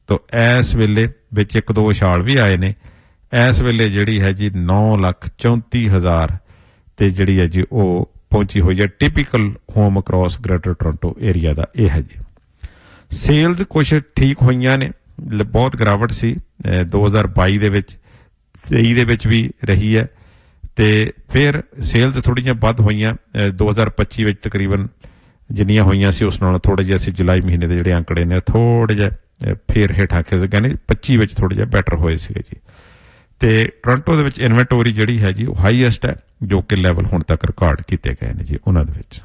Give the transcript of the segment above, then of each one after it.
तो इस वेले विच एक दो उछाल भी आए ने। इस वेले जिहड़ी है जी 9,34,000 ते जिहड़ी है जी वो पहुंची हुई है typical home across greater Toronto area का। यह है जी सेल्स कुछ ठीक हुई ने, बहुत गिरावट सी 2022 दे विच 23 दे विच भी रही है, तो फिर सेल्स थोड़ी जिहियां वध होईयां 2025 विच तकरीबन जिन्नियां होईयां सी उस नालों थोड़े जिहे असीं जुलाई महीने दे जिहड़े आंकड़े ने थोड़े जिहे फिर हेठां खिस गए ने, 25 विच थोड़े जिहे बैटर होए सीगे जी। तो टोरंटो दे विच इन्वेंटोरी जिहड़ी है जी हाईएस्ट है, जो कि लैवल हुण तक रिकॉर्ड कीते गए ने जी उन्हां दे विच।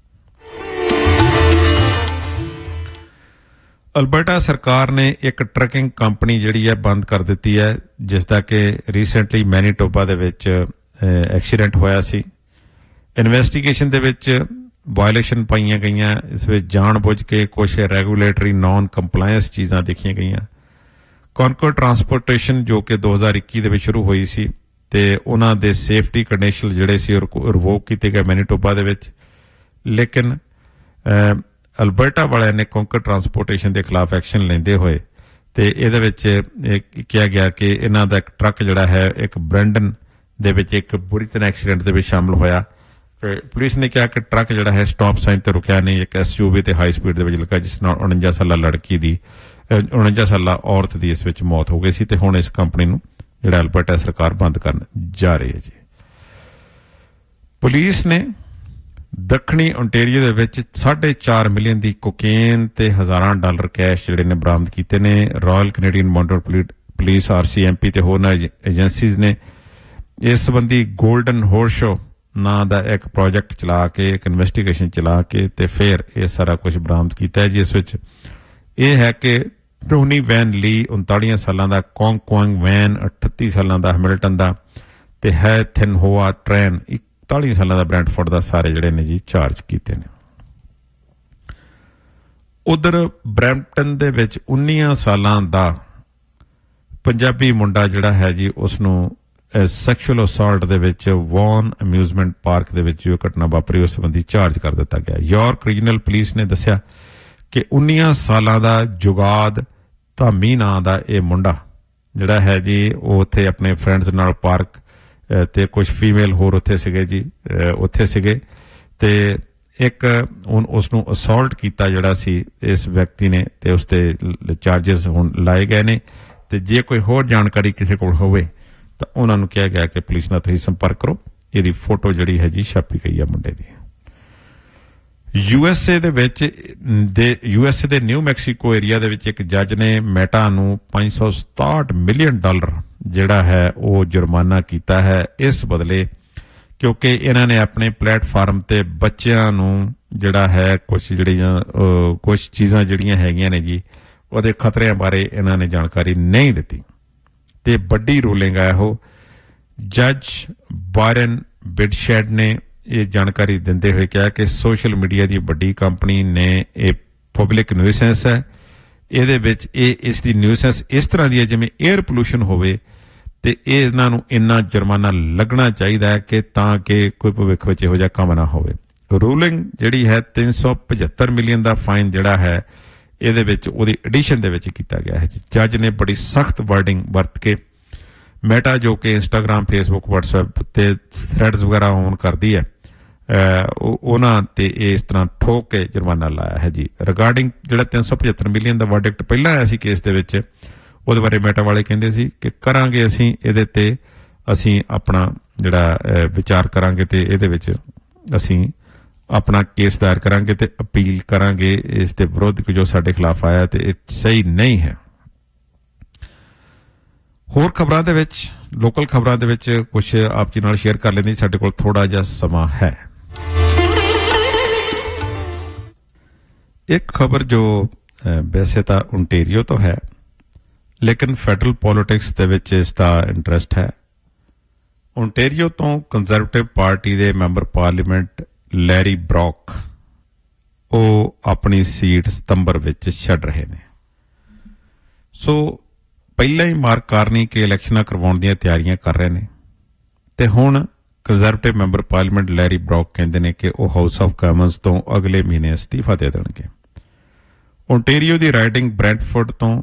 अल्बर्टा सरकार ने एक ट्रकिंग कंपनी जिहड़ी है बंद कर दित्ती है, जिसदा कि रीसेंटली मैनीटोबा दे विच एक्सीडेंट होया सी। इन्वेस्टिगेशन दे विच वायलेशन पाईयां गईयां, इस विच जानबुझ के कुछ रैगूलेटरी नॉन कंप्लायंस चीज़ां देखियां गईयां। कॉनकोर ट्रांसपोर्टेशन जो कि 2021 दे विच शुरू हुई सी ते उन्हां दे सेफ्टी कंडीशन जिहड़े सी रिवोक कीते गए मैनीटोबा दे विच, लेकिन अल्बर्टा वालियां ने कॉनकोर ट्रांसपोर्टेशन के खिलाफ एक्शन लेंदे होए ते इहदे विच कहा गया कि इन्हां दा एक ट्रक जिहड़ा है एक ब्रैंडन दे विच एक बुरी तरह एक्सीडेंट दे विच शामिल होया। ते पुलिस ने कहा कि ट्रक जिहड़ा है स्टॉप साइन ते रुकिया नहीं, एक SUV ते हाई स्पीड दे विच लगा, जिस नाल 49 साला लड़की दी 49 साला औरत दी इस विच मौत हो गई सी। ते हुण इस कंपनी नूं जिहड़ा अल्बर्टा सरकार बंद करन जा रही है जी। पुलिस ने दक्षिणी ओंटेरियो दे विच 4.5 मिलियन की कोकेन ते हज़ारां डॉलर कैश जिहड़े ने बरामद कीते ने। Royal Canadian mounted police RCMP ते होरनां एजेंसीज़ ने इस संबंधी गोल्डन हॉर्स शो नां दा एक प्रोजेक्ट चला के एक इन्वेस्टिगेशन चला के ते फिर ये सारा कुछ बरामद किया है, जिस विच यह है कि टोनी वैन ली 39 सालों का, कॉन्ग क्वांग वैन 38 सालों का हैमिल्टन का, ते है थिन होआ ट्रेन 41 सालों का ब्रैंडफोर्ड का, सारे जिहड़े ने जी चार्ज किए ने। उधर ब्रैम्पटन दे विच 19 सालों का पंजाबी मुंडा जिहड़ा है जी उसनूं सैक्शुअल असॉल्ट दे विच वॉन अम्यूजमेंट पार्क दे विच जो घटना वापरी उस संबंधी चार्ज कर दिता गया। यॉर्क रीजनल पुलिस ने दस्सिया कि 19 सालों का जुगाद धामी नां दा ये मुंडा जिहड़ा है जी वो उत्थे अपने फ्रेंड्स नाल पार्क ते कुछ फीमेल होर उत्थे सिगे जी, उत्थे सिगे ते एक उसनूं असॉल्ट कीता जिहड़ा सी इस व्यक्ति ने, ते उसते चार्जिस हुण लाए गए ने। ते जे कोई होर जानकारी किसी कोल होवे तो उन्होंने कहा गया कि पुलिस नाल तुसीं संपर्क करो। इसकी फोटो जिहड़ी है जी छापी गई है मुंडे दी। USA they knew Mexico area दे विच एक जज ने मेटा नूं $567 मिलियन जिहड़ा है वो जुर्माना कीता है, इस बदले क्योंकि इन्हां ने अपने प्लेटफार्म ते बच्चियां नूं जिहड़ा है कुछ चीज़ां जिहड़ियां हैगियां ने जी ਉਹਦੇ खतरिਆਂ बारे इन्हां ने जानकारी नहीं दी। ते बड़ी रूलिंग है वो जज बायरन बिडशेड ने ये जानकारी देंदे हुए कहा कि सोशल मीडिया की बड़ी कंपनी ने एक पब्लिक न्यूसेंस है, ये इसकी न्यूसेंस इस तरह की है जिवें एयर पोल्यूशन होवे ते इन्हां नूं इन्ना जुर्माना लगना चाहिए है कि ताकि कोई भविख विच इहो जिहा काम ना होवे। रूलिंग जिहड़ी है 375 मिलियन का फाइन जिहड़ा है ਇਹਦੇ ਵਿੱਚ ਉਹਦੀ ਐਡੀਸ਼ਨ ਦੇ ਵਿੱਚ ਕੀਤਾ ਗਿਆ ਹੈ। ਜੱਜ ਨੇ ਬੜੀ ਸਖਤ ਵਰਡਿੰਗ ਵਰਤ ਕੇ ਮੈਟਾ ਜੋ ਕਿ ਇੰਸਟਾਗ੍ਰਾਮ ਫੇਸਬੁੱਕ WhatsApp ਤੇ ਥ੍ਰੈਡਸ ਵਗੈਰਾ ਔਨ ਕਰਦੀ ਹੈ ਉਹਨਾਂ ਤੇ ਇਸ ਤਰ੍ਹਾਂ ਠੋਕ ਕੇ ਜੁਰਮਾਨਾ ਲਾਇਆ ਹੈ ਜੀ। ਰਿਗਾਰਡਿੰਗ ਜਿਹੜਾ 375 ਮਿਲੀਅਨ ਦਾ ਵਰਡਿਕਟ ਪਹਿਲਾਂ ਆਇਆ ਸੀ ਕੇਸ ਦੇ ਵਿੱਚ, ਉਹਦੇ ਬਾਰੇ ਮੈਟਾ ਵਾਲੇ ਕਹਿੰਦੇ ਸੀ ਕਿ ਕਰਾਂਗੇ ਅਸੀਂ ਇਹਦੇ ਤੇ ਅਸੀਂ ਆਪਣਾ ਜਿਹੜਾ ਵਿਚਾਰ ਕਰਾਂਗੇ ਤੇ ਇਹਦੇ ਵਿੱਚ ਅਸੀਂ अपना केस दायर करांगे ते अपील करांगे इस दे विरोध जो साडे खिलाफ आया ते सही नहीं है। होर खबरां दे विच लोकल खबरां दे विच कुछ आप जी नाल शेयर कर लेंदे, साडे कोल थोड़ा जिहा समा है। एक खबर जो वैसे तो ओंटेरियो तो है लेकिन फैडरल पॉलिटिक्स दे विच इसदा इंटरस्ट है। ओंटेरियो तो कंजरवेटिव पार्टी दे मैंबर पार्लीमेंट लैरी ब्रॉक वो अपनी सीट सितंबर विच छड़ रहे ने। सो पहला ही मार्क कारनी के इलैक्शनां करवाउण दीयां तैयारियां कर रहे ने ते हुण conservative member parliament Larry Brock कहंदे ने कि वो हाउस ऑफ कॉमन्स तो अगले महीने अस्तीफा दे देणगे। ओंटेरियो दी राइडिंग ब्रैंटफोर्ड तो